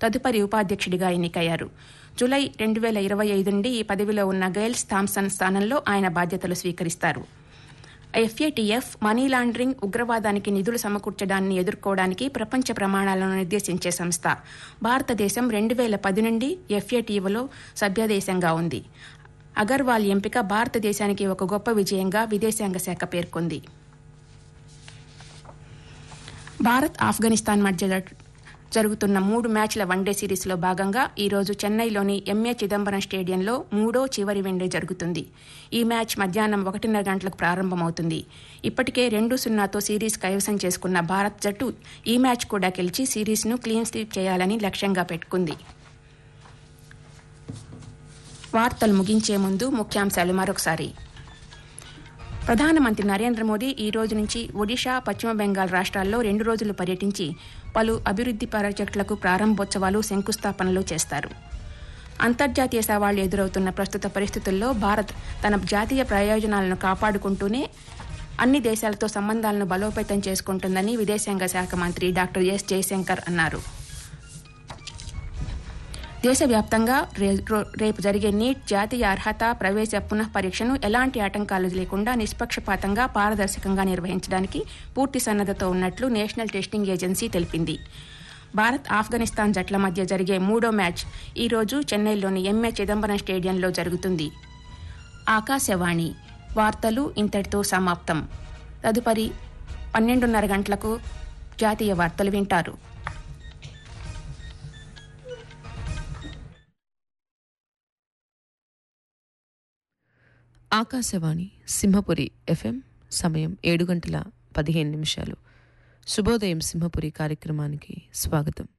తదుపరి ఉపాధ్యక్షుడిగా ఎన్నికయ్యారు. జూలై 2025 నుండి ఈ పదవిలో ఉన్న గైల్స్ థామ్సన్ స్థానంలో ఆయన బాధ్యతలు స్వీకరిస్తారు. FATF మనీ లాండరింగ్, ఉగ్రవాదానికి నిధులు సమకూర్చడాన్ని ఎదుర్కోవడానికి ప్రపంచ ప్రమాణాలను నిర్దేశించే సంస్థ. భారతదేశం 2010 నుండి FATFలో సభ్యదేశంగా ఉంది. అగర్వాల్ ఎంపిక భారతదేశానికి ఒక గొప్ప విజయంగా విదేశాంగ శాఖ పేర్కొంది. భారత్ ఆఫ్ఘనిస్తాన్ మధ్య జరుగుతున్న 3 మ్యాచ్ల వన్డే సిరీస్లో భాగంగా ఈరోజు చెన్నైలోని MA చిదంబరం స్టేడియంలో 3వ చివరి వన్డే జరుగుతుంది. ఈ మ్యాచ్ మధ్యాహ్నం 1:30 గంటలకు ప్రారంభమవుతుంది. ఇప్పటికే 2-0తో సిరీస్ కైవసం చేసుకున్న భారత్ జట్టు ఈ మ్యాచ్ కూడా గెలిచి సిరీస్ను క్లీన్ స్వీప్ చేయాలని లక్ష్యంగా పెట్టుకుంది. వార్తలు ముగించే ముందు ముఖ్యాంశాలు మరొకసారి. ప్రధానమంత్రి నరేంద్ర మోదీ ఈ రోజు నుంచి ఒడిషా, పశ్చిమ బెంగాల్ రాష్ట్రాల్లో 2 రోజులు పర్యటించి పలు అభివృద్ధి ప్రాజెక్టులకు ప్రారంభోత్సవాలు, శంకుస్థాపనలు చేస్తారు. అంతర్జాతీయ సవాళ్లు ఎదురవుతున్న ప్రస్తుత పరిస్థితుల్లో భారత్ తన జాతీయ ప్రయోజనాలను కాపాడుకుంటూనే అన్ని దేశాలతో సంబంధాలను బలోపేతం చేసుకుంటుందని విదేశాంగ శాఖ మంత్రి డాక్టర్ ఎస్ జయశంకర్ అన్నారు. దేశవ్యాప్తంగా రేపు జరిగే నీట్ జాతీయ అర్హత ప్రవేశ పునః పరీక్షను ఎలాంటి ఆటంకాలు లేకుండా నిష్పక్షపాతంగా, పారదర్శకంగా నిర్వహించడానికి పూర్తి సన్నద్ధతో ఉన్నట్లు నేషనల్ టెస్టింగ్ ఏజెన్సీ తెలిపింది. భారత్ ఆఫ్ఘనిస్తాన్ జట్ల మధ్య జరిగే 3వ మ్యాచ్ ఈ రోజు చెన్నైలోని MA చిదంబరం స్టేడియంలో జరుగుతుంది. ఆకాశవాణి వార్తలు ఇంతటితో సమాప్తం. తదుపరి 12:30 గంటలకు జాతీయ వార్తలు వింటారు. ఆకాశవాణి సింహపురి FM సమయం 7:15 శుభోదయం సింహపురి కార్యక్రమానికి స్వాగతం.